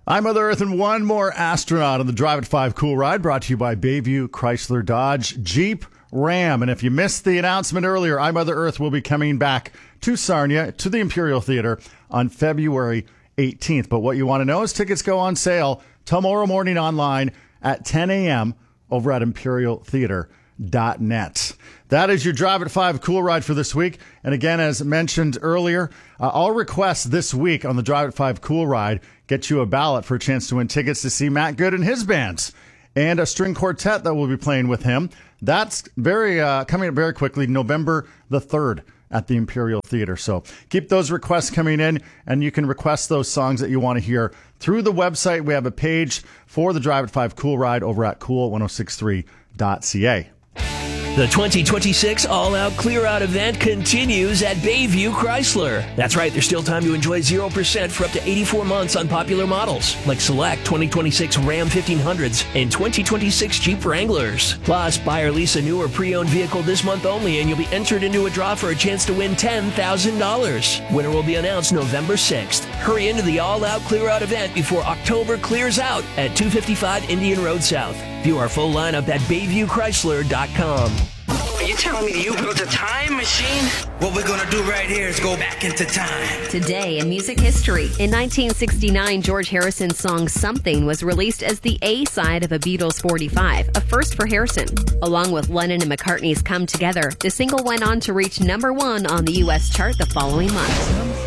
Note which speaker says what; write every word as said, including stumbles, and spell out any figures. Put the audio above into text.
Speaker 1: I'm Mother Earth, and one more astronaut on the Drive at five Cool Ride, brought to you by Bayview, Chrysler, Dodge, Jeep, Ram. And if you missed the announcement earlier, I Mother Earth will be coming back to Sarnia, to the Imperial Theater, on February eighteenth. But what you want to know is tickets go on sale tomorrow morning online at ten a.m. over at imperial theater dot net. That is your Drive at five Cool Ride for this week. And again, as mentioned earlier, uh, all requests this week on the Drive at five Cool Ride get you a ballot for a chance to win tickets to see Matt Good and his bands and a string quartet that will be playing with him. That's very uh, coming up very quickly, November the third at the Imperial Theater. So keep those requests coming in, and you can request those songs that you want to hear through the website. We have a page for the Drive at five Cool Ride over at cool ten sixty-three dot c a.
Speaker 2: The twenty twenty-six All-Out Clear-Out event continues at Bayview Chrysler. That's right, there's still time to enjoy zero percent for up to eighty-four months on popular models, like select twenty twenty-six Ram fifteen hundreds and twenty twenty-six Jeep Wranglers. Plus, buy or lease a new or pre-owned vehicle this month only, and you'll be entered into a draw for a chance to win ten thousand dollars. Winner will be announced November sixth. Hurry into the All-Out Clear-Out event before October clears out at two fifty-five Indian Road South. View our full lineup at bayview chrysler dot com.
Speaker 3: Are you telling me you built a time machine? What we're gonna do right here is go back into time.
Speaker 4: Today in music history. In nineteen sixty-nine, George Harrison's song Something was released as the A-side of a Beatles forty-five, a first for Harrison. Along with Lennon and McCartney's Come Together, the single went on to reach number one on the U S chart the following month.